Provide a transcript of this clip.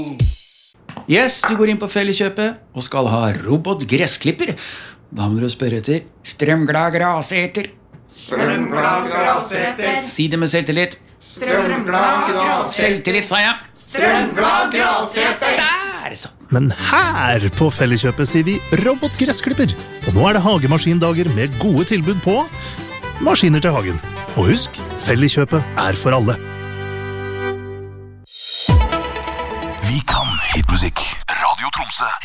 Yes, du går inn på Felleskjøpet og skal ha robotgressklipper. Da må du spørre etter strømglad graseter. Strømglad graseter. Si det med selvtillit. Strømglad graseter. Selvtillit, sa jeg. Strømglad graseter. Der, så. Men her på Felleskjøpet sier vi robotgressklipper. Og nå det hagemaskindager med gode tilbud på maskiner til hagen. Og husk, Felleskjøpet for alle.